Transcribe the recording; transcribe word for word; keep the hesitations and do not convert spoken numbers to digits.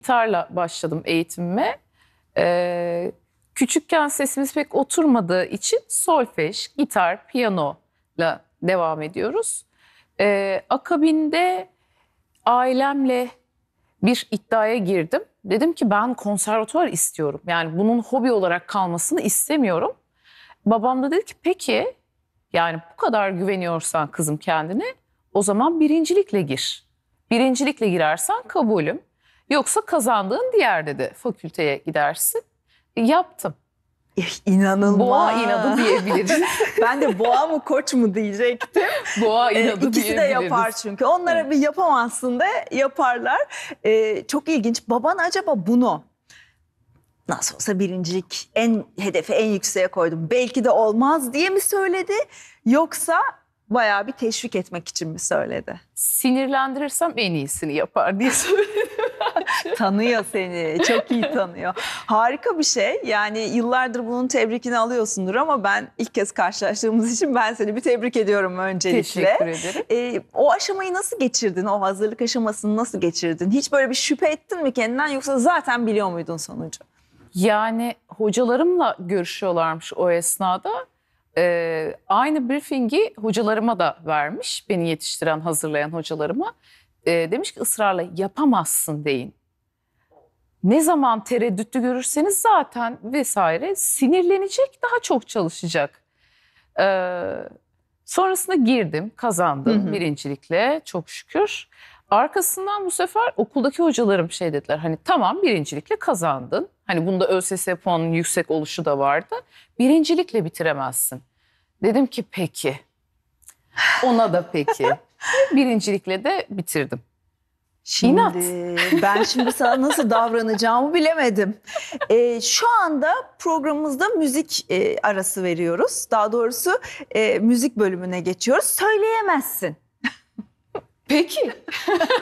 Gitarla başladım eğitimime. Ee, küçükken sesimiz pek oturmadığı için solfej, gitar, piyanoyla devam ediyoruz. Ee, akabinde ailemle bir iddiaya girdim. Dedim ki ben konservatuvar istiyorum. Yani bunun hobi olarak kalmasını istemiyorum. Babam da dedi ki peki, yani bu kadar güveniyorsan kızım kendine, o zaman birincilikle gir. Birincilikle girersen kabulüm. Yoksa kazandığın diğer dedi fakülteye gidersin. E, yaptım. İnanılmaz. Boğa inadı diyebiliriz. Ben de boğa mı koç mu diyecektim. Boğa Ee, inadı İkisi de diyebiliriz. yapar çünkü. Onlara Evet. bir yapamazsın da yaparlar. Ee, çok ilginç. Baban acaba bunu nasıl olsa birincilik en hedefe en yükseğe koydum, belki de olmaz diye mi söyledi? Yoksa bayağı bir teşvik etmek için mi söyledi? Sinirlendirirsem en iyisini yapar diye söyledim. Tanıyor seni, çok iyi tanıyor. Harika bir şey. Yani yıllardır bunun tebrikini alıyorsundur ama ben ilk kez karşılaştığımız için ben seni bir tebrik ediyorum öncelikle. Teşekkür ederim. Ee, o aşamayı nasıl geçirdin? O hazırlık aşamasını nasıl geçirdin? Hiç böyle bir şüphe ettin mi kendinden, yoksa zaten biliyor muydun sonucu? Yani hocalarımla görüşüyorlarmış o esnada. Ee, aynı briefingi hocalarıma da vermiş. Beni yetiştiren, hazırlayan hocalarıma. Ee, demiş ki ısrarla yapamazsın deyin. Ne zaman tereddütlü görürseniz zaten vesaire sinirlenecek, daha çok çalışacak. Ee, sonrasında girdim, kazandım Hı hı. birincilikle çok şükür. Arkasından bu sefer okuldaki hocalarım şey dediler, hani tamam birincilikle kazandın. Hani bunda ÖSS puanının yüksek oluşu da vardı. Birincilikle bitiremezsin. Dedim ki peki. Ona da peki. Birincilikle de bitirdim. Şimdi İnat. ben şimdi sana nasıl davranacağımı bilemedim. Ee, şu anda programımızda müzik e, arası veriyoruz. Daha doğrusu e, müzik bölümüne geçiyoruz. Söyleyemezsin. Peki.